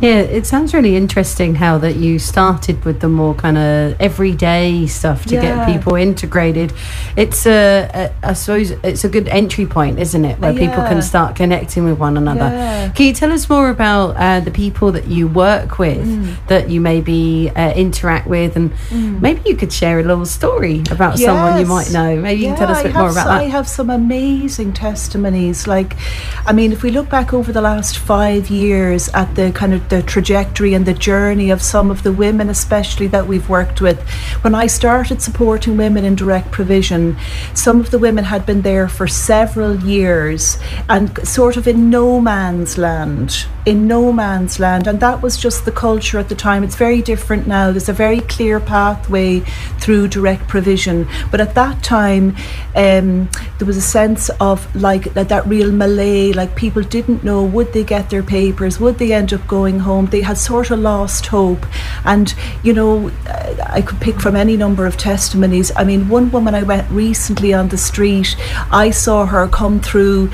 Yeah, it sounds really interesting how that you started with the more kind of everyday stuff to get people integrated. It's I suppose it's a good entry point, isn't it, where people can start connecting with one another. Can you tell us more about the people that you work with, that you maybe interact with, and maybe you could share a little story about someone you might know. Maybe you can tell us a bit more about that. I have some amazing testimonies. Like, I mean, if we look back over the last 5 years at the kind of the trajectory and the journey of some of the women especially that we've worked with. When I started supporting women in direct provision, some of the women had been there for several years and sort of in no man's land, and that was just the culture at the time. It's very different now. There's a very clear pathway through direct provision, but at that time there was a sense of like that real melee, like people didn't know, would they get their papers, would they end up going home. They had sort of lost hope. And I could pick from any number of testimonies. I mean, one woman I met recently on the street, I saw her come through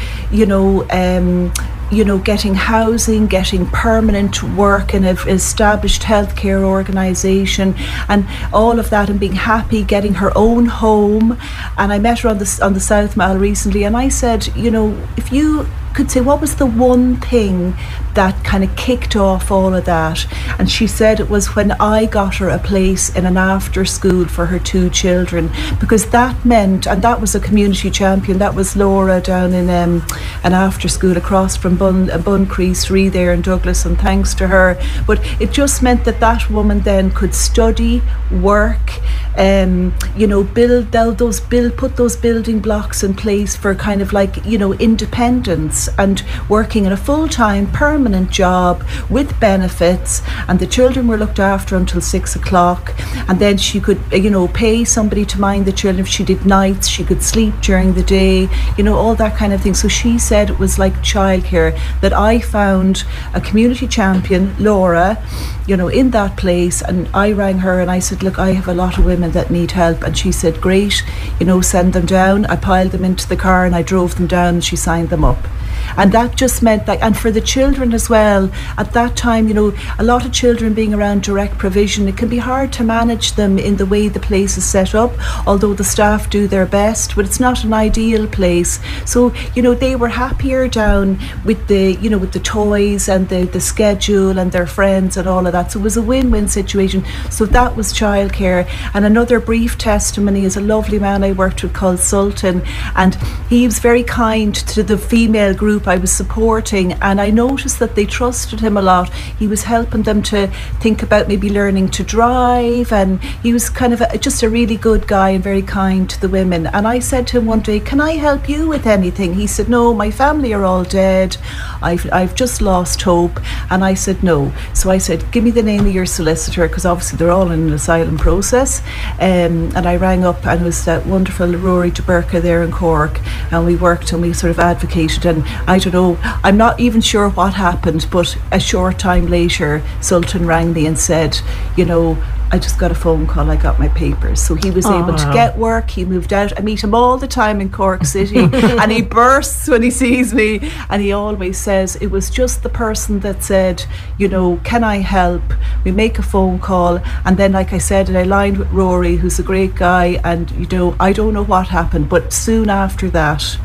getting housing, getting permanent work in an established healthcare organisation, and all of that, and being happy, getting her own home. And I met her on the South Mall recently, and I said, if you could say, what was the one thing that kind of kicked off all of that? And she said it was when I got her a place in an after school for her 2 children, because that meant, and that was a community champion, that was Laura down in an after school across from Buncrease there in Douglas, and thanks to her. But it just meant that woman then could study, work, put those building blocks in place for kind of like, independence, and working in a full-time permanent job with benefits, and the children were looked after until 6 o'clock, and then she could pay somebody to mind the children. If she did nights, she could sleep during the day, all that kind of thing. So she said it was like childcare, that I found a community champion, Laura, in that place. And I rang her and I said, look, I have a lot of women that need help. And she said, great, send them down. I piled them into the car and I drove them down, and she signed them up. And that just meant that, and for the children as well, at that time, a lot of children being around direct provision, it can be hard to manage them in the way the place is set up, although the staff do their best, but it's not an ideal place. So, they were happier down with the toys and the schedule and their friends and all of that. So it was a win-win situation. So that was childcare. And another brief testimony is a lovely man I worked with called Sultan, and he was very kind to the female group I was supporting, and I noticed that they trusted him a lot. He was helping them to think about maybe learning to drive, and he was kind of just a really good guy and very kind to the women. And I said to him one day, can I help you with anything? He said, no, my family are all dead. I've just lost hope. And I said, no. So I said, give me the name of your solicitor, because obviously they're all in an asylum process. And I rang up, and it was that wonderful Rory de Burka there in Cork, and we worked and we sort of advocated. And I don't know, I'm not even sure what happened, but a short time later Sultan rang me and said, I just got a phone call, I got my papers. So he was able to get work. He moved out. I meet him all the time in Cork City and he bursts when he sees me, and he always says it was just the person that said, can I help? We make a phone call, and then, like I said, and I lined with Rory, who's a great guy, and I don't know what happened, but soon after that,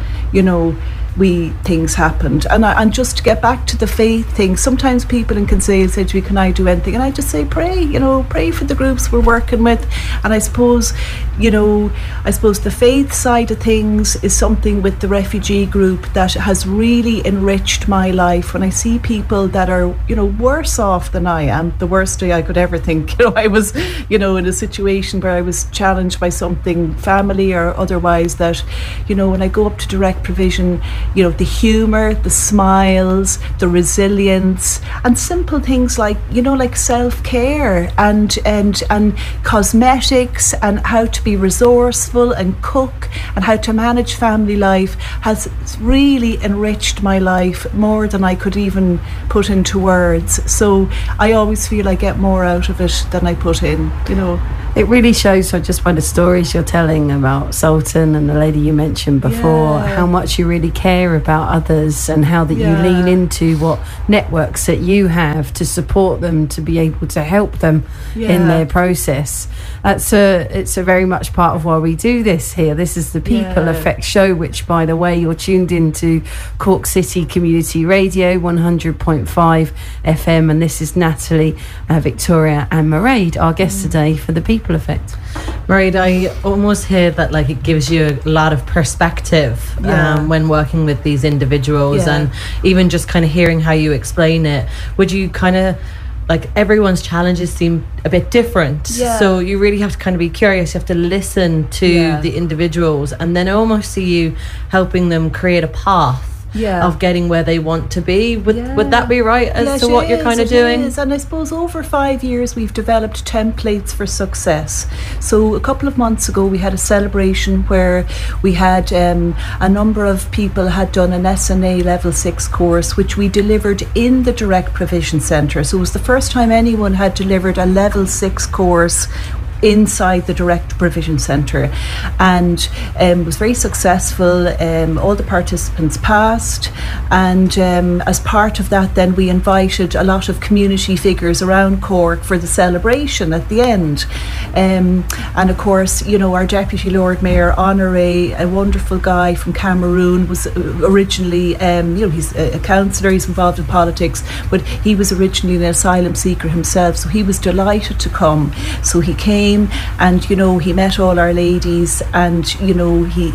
things happened. And just to get back to the faith thing, sometimes people in Kinsale say to me, can I do anything? And I just say, pray for the groups we're working with. And I suppose the faith side of things is something with the refugee group that has really enriched my life. When I see people that are worse off than I am, the worst day I could ever think, I was in a situation where I was challenged by something, family or otherwise, that when I go up to direct provision, the humour, the smiles, the resilience, and simple things like self-care and cosmetics, and how to be resourceful and cook, and how to manage family life, has really enriched my life more than I could even put into words. So I always feel I get more out of it than I put in, It really shows, just by the stories you're telling about Sultan and the lady you mentioned before, how much you really care about others, and how that you lean into what networks that you have to support them, to be able to help them in their process. It's a very much part of why we do this here. This is the People Effect show, which, by the way, you're tuned into Cork City Community Radio 100.5 FM, and this is Natalie, Victoria and Mairead, our guests today for the People Effect. Mairead, I almost hear that like it gives you a lot of perspective when working with these individuals, and even just kind of hearing how you explain it. Would you kind of, like, everyone's challenges seem a bit different, so you really have to kind of be curious. You have to listen to the individuals, and then almost see you helping them create a path of getting where they want to be. Would that be right as to what you're kind of doing? It is. And I suppose over 5 years we've developed templates for success. So a couple of months ago we had a celebration where we had a number of people had done an SNA level 6 course, which we delivered in the Direct Provision Centre. So it was the first time anyone had delivered a level 6 course inside the Direct Provision Centre, and was very successful. All the participants passed, and as part of that then we invited a lot of community figures around Cork for the celebration at the end, and of course, you know, our Deputy Lord Mayor Honoré, a wonderful guy from Cameroon, was originally you know, he's a councillor, he's involved in politics, but he was originally an asylum seeker himself, so he was delighted to come. So he came, and you know, he met all our ladies, and you know, he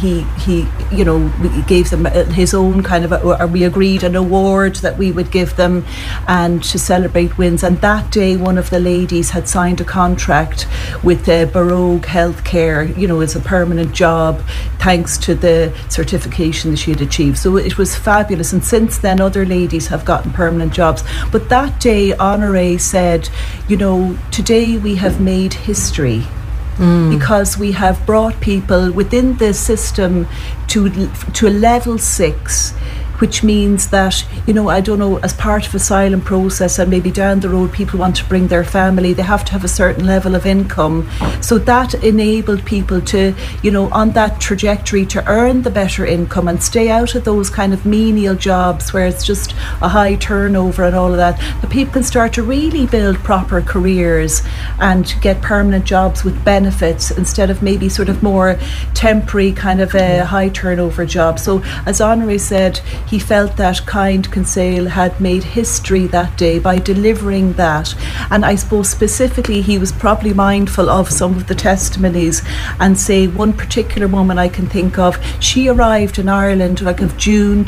you know, we gave them his own kind of we agreed an award that we would give them, and to celebrate wins. And that day one of the ladies had signed a contract with Baroque Healthcare, you know, as a permanent job, thanks to the certification that she had achieved. So it was fabulous, and since then other ladies have gotten permanent jobs. But that day Honoré said, you know, today we have made history, because we have brought people within the system to a level 6, which means that, you know, I don't know, as part of asylum process, and maybe down the road people want to bring their family, they have to have a certain level of income. So that enabled people to, you know, on that trajectory, to earn the better income and stay out of those kind of menial jobs where it's just a high turnover and all of that. The people can start to really build proper careers and get permanent jobs with benefits, instead of maybe sort of more temporary kind of a high turnover job. So as Honoré said, he felt that Kind Kinsale had made history that day by delivering that. And I suppose specifically he was probably mindful of some of the testimonies, and say one particular woman I can think of, she arrived in Ireland like of June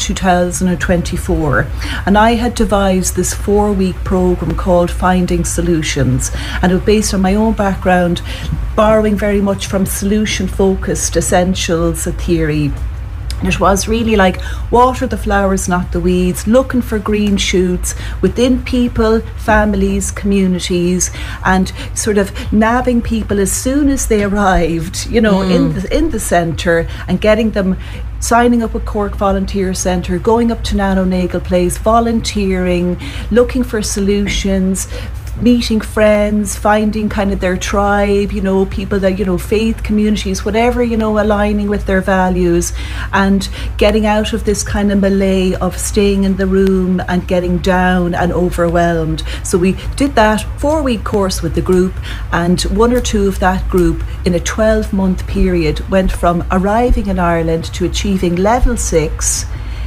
2024, and I had devised this 4-week programme called Finding Solutions, and it was based on my own background, borrowing very much from solution focused essentials theory. It was really like water the flowers, not the weeds, looking for green shoots within people, families, communities, and sort of nabbing people as soon as they arrived, you know, in the centre, and getting them signing up with Cork Volunteer Centre, going up to Nano Nagle Place, volunteering, looking for solutions, meeting friends, finding kind of their tribe, you know, people that, you know, faith communities, whatever, you know, aligning with their values, and getting out of this kind of melee of staying in the room and getting down and overwhelmed. So we did that 4-week course with the group, and 1 or 2 of that group in a 12-month period went from arriving in Ireland to achieving level 6,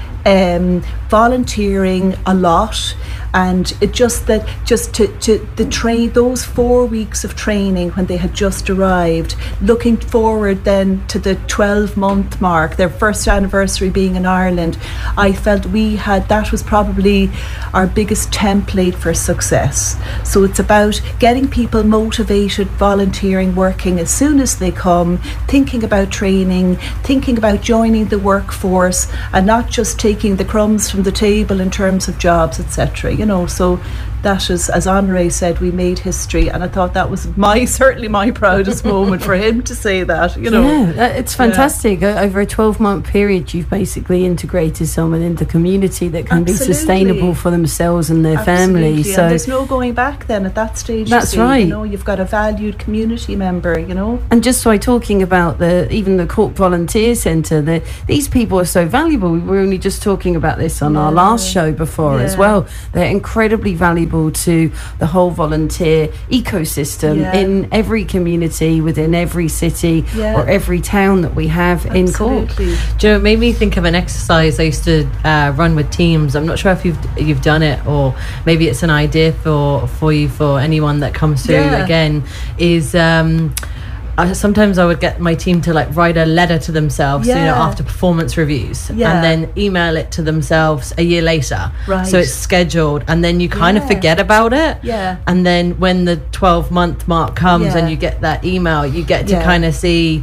volunteering a lot. And it just that, just to the train, those 4 weeks of training when they had just arrived, looking forward then to the 12-month mark, their first anniversary being in Ireland, I felt we had, that was probably our biggest template for success. So it's about getting people motivated, volunteering, working as soon as they come, thinking about training, thinking about joining the workforce, and not just taking the crumbs from the table in terms of jobs, etc. You know, so that is, as Honoré said, we made history, and I thought that was certainly my proudest moment for him to say that, you know. Yeah, it's fantastic. Over a 12-month period, you've basically integrated someone into the community that can be sustainable for themselves and their family. So and there's no going back then at that stage. That's right. You know, you've got a valued community member, you know. And just by talking about even the Cork Volunteer Centre, these people are so valuable. We were only just talking about this on our last show before as well. They're incredibly valuable to the whole volunteer ecosystem in every community, within every city or every town that we have in Cork. Do you know, it made me think of an exercise I used to run with teams. I'm not sure if you've done it, or maybe it's an idea for you, for anyone that comes through again, is sometimes I would get my team to like write a letter to themselves, you know, after performance reviews, and then email it to themselves a year later. Right. So it's scheduled, and then you kind of forget about it. Yeah. And then when the 12-month mark comes and you get that email, you get to kind of see,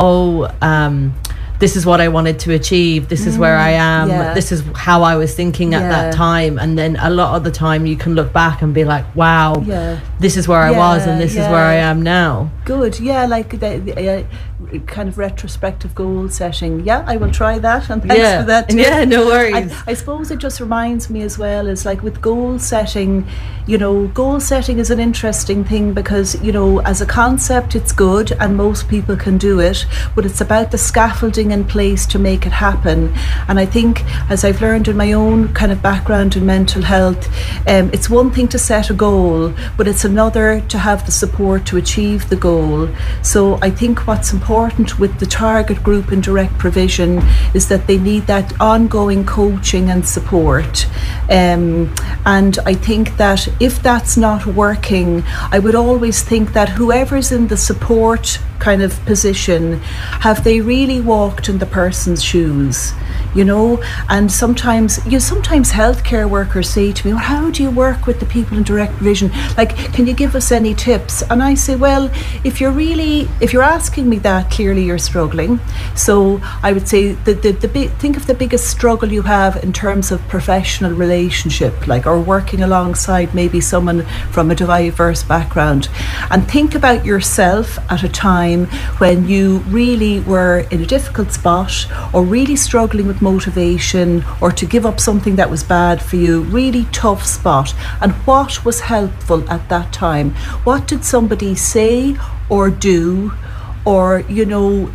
this is what I wanted to achieve. This is where I am. This is how I was thinking at that time. And then a lot of the time you can look back and be like, wow, this is where I was, and this is where I am now. Good. Yeah, like the kind of retrospective goal setting. Yeah, I will try that, and thanks for that too. Yeah, no worries. I suppose it just reminds me as well, is like with goal setting, you know, goal setting is an interesting thing because, you know, as a concept it's good and most people can do it, but it's about the scaffolding in place to make it happen. And I think, as I've learned in my own kind of background in mental health, it's one thing to set a goal, but it's another to have the support to achieve the goal. So I think what's important with the target group in direct provision is that they need that ongoing coaching and support. And I think that if that's not working, I would always think that whoever's in the support kind of position, have they really walked in the person's shoes, you know? And sometimes healthcare workers say to me, well, how do you work with the people in direct provision? Like, can you give us any tips? And I say, well, if you're asking me that, clearly you're struggling. So I would say think of the biggest struggle you have in terms of professional relationship, like, or working alongside maybe someone from a diverse background, and think about yourself at a time when you really were in a difficult spot, or really struggling with motivation, or to give up something that was bad for you, really tough spot. And what was helpful at that time? What did somebody say or do, or, you know,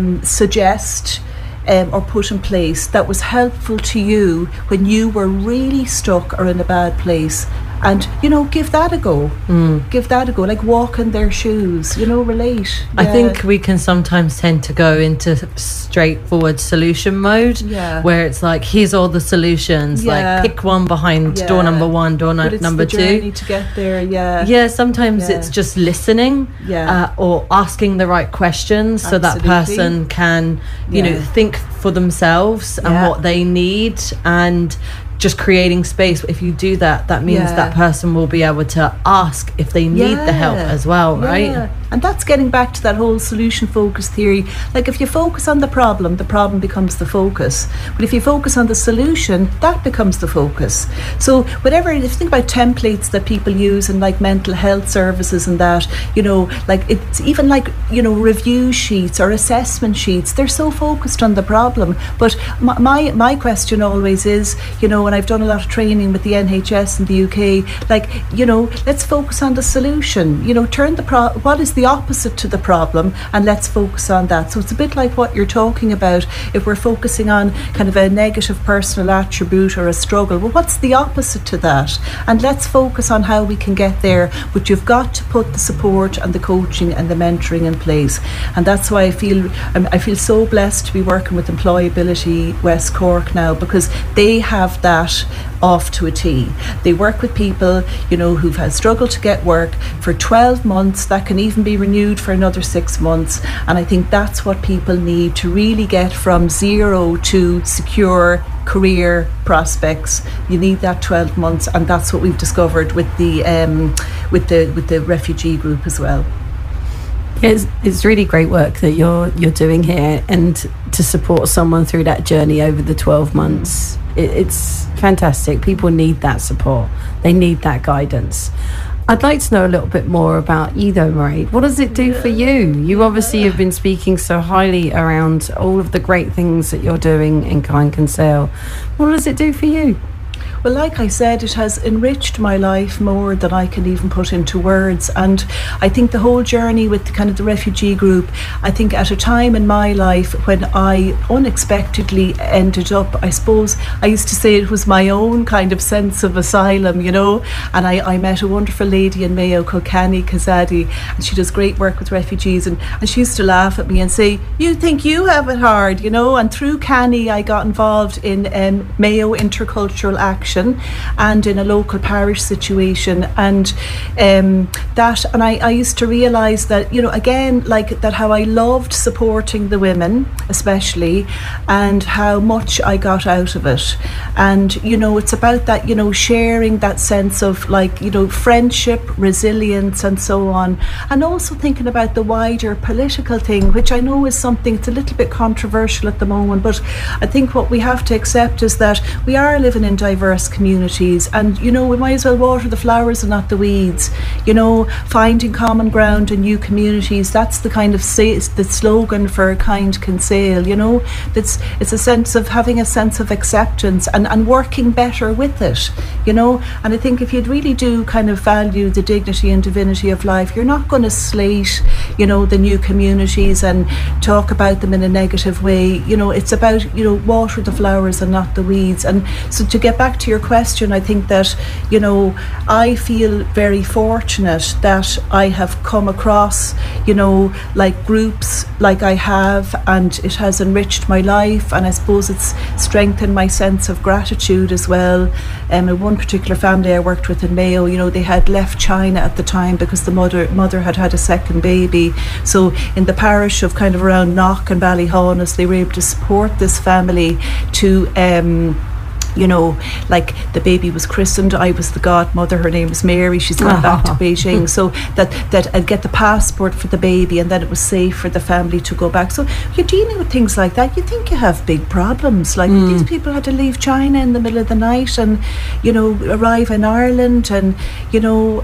suggest or put in place that was helpful to you when you were really stuck or in a bad place? And, you know, give that a go. Give that a go. Like, walk in their shoes, you know, relate. I think we can sometimes tend to go into straightforward solution mode, where it's like, here's all the solutions, like pick one behind door number one, door number two. Journey to get there, sometimes it's just listening, or asking the right questions. So that person can, you know, think for themselves and what they need, and just creating space. If you do that, that means that person will be able to ask if they need the help as well, right? And that's getting back to that whole solution focus theory. Like, if you focus on the problem becomes the focus. But if you focus on the solution, that becomes the focus. So whatever, if you think about templates that people use in like mental health services and that, you know, like it's even like, you know, review sheets or assessment sheets, they're so focused on the problem. But my question always is, you know, and I've done a lot of training with the NHS in the UK, like, you know, let's focus on the solution. You know, what is the opposite to the problem, and let's focus on that. So it's a bit like what you're talking about. If we're focusing on kind of a negative personal attribute or a struggle, well, what's the opposite to that? And let's focus on how we can get there. But you've got to put the support and the coaching and the mentoring in place. And that's why I feel so blessed to be working with Employability West Cork now, because they have that off to a T. They work with people, you know, who've had struggled to get work for 12 months. That can even be renewed for another 6 months. And I think that's what people need to really get from zero to secure career prospects. You need that 12 months, and that's what we've discovered with the refugee group as well. It's really great work that you're doing here, and to support someone through that journey over the 12 months. it's fantastic. People need that support. They need that guidance. I'd like to know a little bit more about you though, Mairead. What does it do for you? You obviously have been speaking so highly around all of the great things that you're doing in Kind Kinsale. What does it do for you? Well, like I said, it has enriched my life more than I can even put into words. And I think the whole journey with kind of the refugee group, I think at a time in my life when I unexpectedly ended up, I suppose I used to say it was my own kind of sense of asylum, you know. And I met a wonderful lady in Mayo called Kani Kazadi, and she does great work with refugees. And she used to laugh at me and say, "You think you have it hard," you know. And through Kani, I got involved in Mayo Intercultural Action and in a local parish situation, and I used to realise that, you know, again, like that, how I loved supporting the women especially, and how much I got out of it. And, you know, it's about that, you know, sharing that sense of, like, you know, friendship, resilience and so on, and also thinking about the wider political thing, which I know is something, it's a little bit controversial at the moment, but I think what we have to accept is that we are living in diverse communities, and, you know, we might as well water the flowers and not the weeds, you know, finding common ground in new communities. That's the kind of the slogan for Kind Kinsale, you know. It's a sense of having a sense of acceptance and working better with it, you know. And I think if you really do kind of value the dignity and divinity of life, you're not going to slate, you know, the new communities and talk about them in a negative way. You know, it's about, you know, water the flowers and not the weeds. And so to get back to your question, I think that, you know, I feel very fortunate that I have come across, you know, like groups like I have, and it has enriched my life, and I suppose it's strengthened my sense of gratitude as well. In one particular family I worked with in Mayo, you know, they had left China at the time because the mother had had a second baby. So in the parish of kind of around Knock and Ballyhaunis, they were able to support this family to you know, like the baby was christened, I was the godmother, her name was Mary, she's gone back to Beijing, so that I'd get the passport for the baby, and then it was safe for the family to go back. So you're dealing with things like that, you think you have big problems, like these people had to leave China in the middle of the night and, you know, arrive in Ireland, and, you know,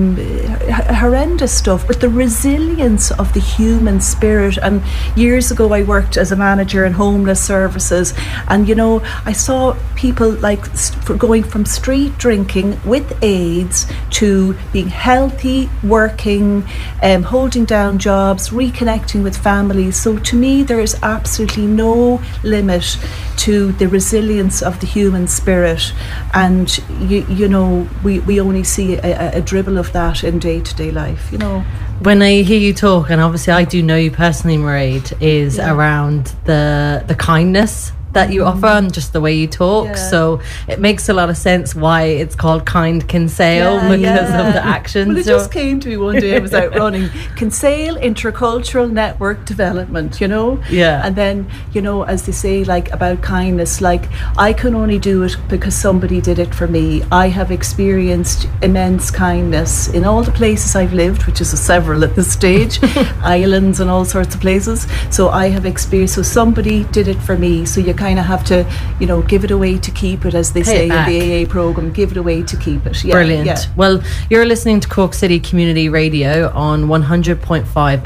horrendous stuff, but the resilience of the human spirit. And years ago I worked as a manager in homeless services, and, you know, I saw people like going from street drinking with AIDS to being healthy, working, holding down jobs, reconnecting with families. So to me, there is absolutely no limit to the resilience of the human spirit, and you know, we only see a dribble of that in day-to-day life, you know. When I hear you talk, and obviously I do know you personally, Mairead, is around the kindness that you offer and just the way you talk, so it makes a lot of sense why it's called Kind Kinsale, because of the actions. Well, it just came to me one day, I was out running, Kinsale Intercultural Network Development, you know, and then, you know, as they say, like about kindness, like I can only do it because somebody did it for me. I have experienced immense kindness in all the places I've lived, which is several at this stage, islands and all sorts of places. So I have experienced, so somebody did it for me, so you kind of have to, you know, give it away to keep it, as they say in the AA program, give it away to keep it. Brilliant. Well, you're listening to Cork City Community Radio on 100.5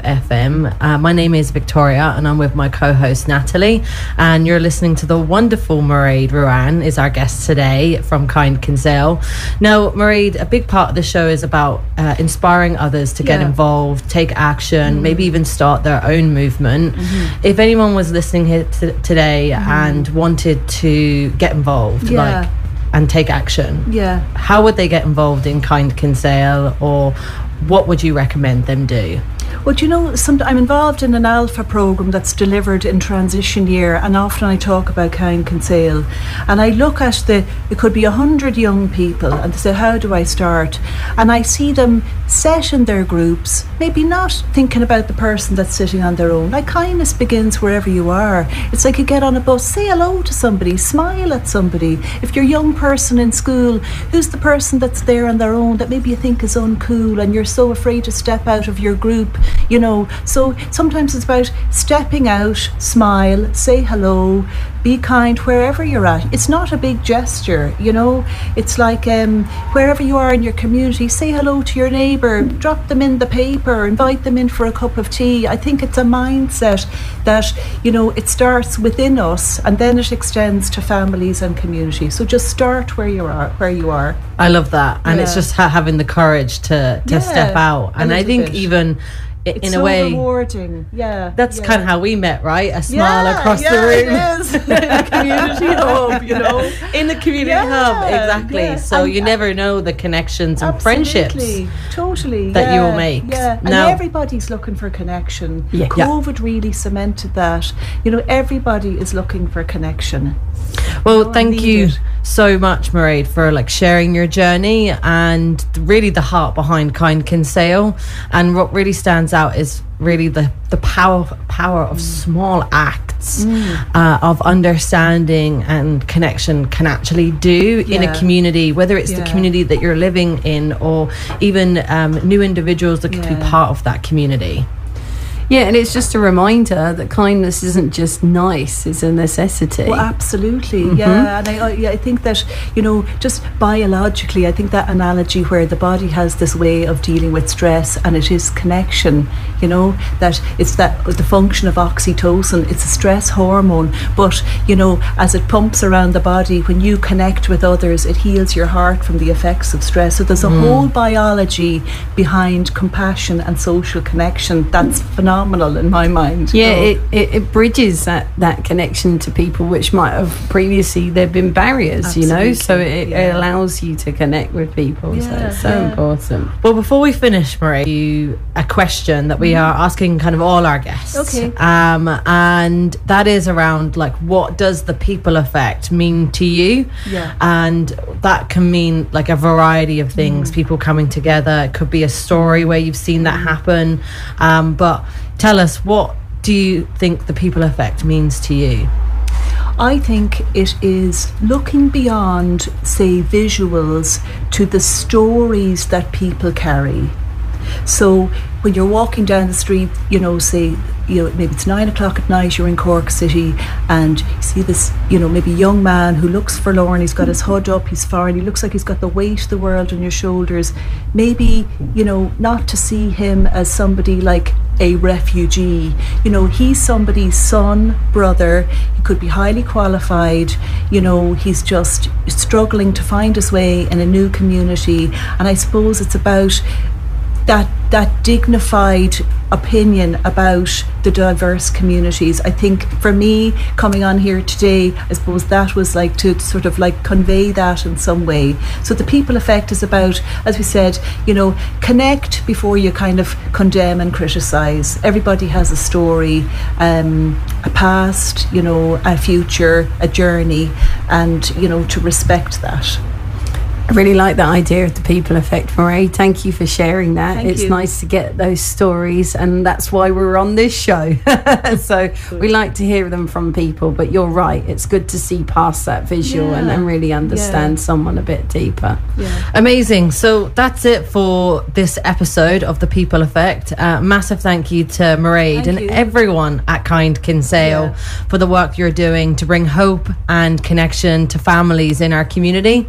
FM. My name is Victoria, and I'm with my co-host Natalie, and you're listening to the wonderful Mairead Ruane is our guest today from Kind Kinsale. Now, Mairead, a big part of the show is about inspiring others to get involved, take action, maybe even start their own movement. If anyone was listening here today and wanted to get involved, like, and take action, how would they get involved in Kind Kinsale, or what would you recommend them do? Well, you know, I'm involved in an alpha program that's delivered in transition year, and often I talk about Kind Kinsale, and I look at it could be 100 young people, and they say, how do I start? And I see them set in their groups, maybe not thinking about the person that's sitting on their own. Like, kindness begins wherever you are. It's like you get on a bus, say hello to somebody, smile at somebody. If you're a young person in school, who's the person that's there on their own that maybe you think is uncool, and you're so afraid to step out of your group, you know? So sometimes it's about stepping out, smile, say hello, be kind wherever you're at. It's not a big gesture, you know. It's like wherever you are in your community, say hello to your neighbour, drop them in the paper, invite them in for a cup of tea. I think it's a mindset that, you know, it starts within us and then it extends to families and communities. So just start where you are. I love that. And it's just having the courage to step out. And I think even it's in so a way rewarding. That's kind of how we met, right? A smile across the room. It is. In the community hub, you know. In the community hub, exactly. So you never know the connections and friendships totally that you will make. And everybody's looking for connection. COVID really cemented that. You know, everybody is looking for connection. Well, thank you so much, Mairead, for like sharing your journey and really the heart behind Kind Kinsale. And what really stands out is really the power of small acts of understanding and connection can actually do in a community, whether it's the community that you're living in or even new individuals that could be part of that community. Yeah, and it's just a reminder that kindness isn't just nice, it's a necessity. Well, absolutely, and I think that, you know, just biologically, I think that analogy where the body has this way of dealing with stress and it is connection, you know, that it's that the function of oxytocin, it's a stress hormone, but, you know, as it pumps around the body, when you connect with others, it heals your heart from the effects of stress. So there's a whole biology behind compassion and social connection that's phenomenal in my mind. It bridges that connection to people which might have previously there've been barriers. Absolutely. You know, so it allows you to connect with people. So it's so important. Well, before we finish, Mairead, a question that we are asking kind of all our guests. Okay. And that is around like, what does the people effect mean to you? And that can mean like a variety of things, people coming together. It could be a story where you've seen that happen, but tell us, what do you think the people effect means to you? I think it is looking beyond, say, visuals to the stories that people carry. So when you're walking down the street, you know, say, you know, maybe it's 9 o'clock at night, you're in Cork City and you see this, you know, maybe young man who looks forlorn, he's got his hood up, he's foreign, he looks like he's got the weight of the world on your shoulders. Maybe, you know, not to see him as somebody like a refugee, you know, he's somebody's son, brother, he could be highly qualified, you know, he's just struggling to find his way in a new community. And I suppose it's about that dignified opinion about the diverse communities. I think for me, coming on here today, I suppose that was like to sort of like convey that in some way. So the people effect is about, as we said, you know, connect before you kind of condemn and criticize. Everybody has a story, a past, you know, a future, a journey, and, you know, to respect that. I really like that idea of the people effect, Mairead. Thank you for sharing that. Thank it's you. Nice to get those stories, and that's why we're on this show. So we like to hear them from people, but you're right, it's good to see past that visual and really understand someone a bit deeper. Amazing. So that's it for this episode of The People Effect. Massive thank you to Mairead and everyone at Kind Kinsale for the work you're doing to bring hope and connection to families in our community.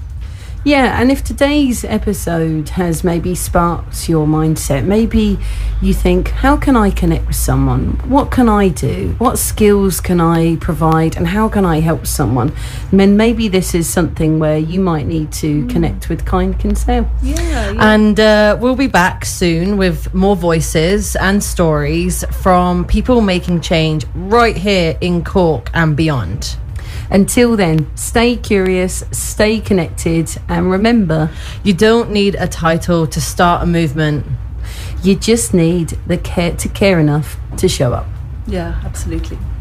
Yeah, and if today's episode has maybe sparked your mindset, maybe you think, how can I connect with someone? What can I do? What skills can I provide? And how can I help someone? Then maybe this is something where you might need to connect with Kind Kinsale. And we'll be back soon with more voices and stories from people making change right here in Cork and beyond. Until then, stay curious, stay connected, and remember, you don't need a title to start a movement. You just need the care to care enough to show up. Yeah, absolutely.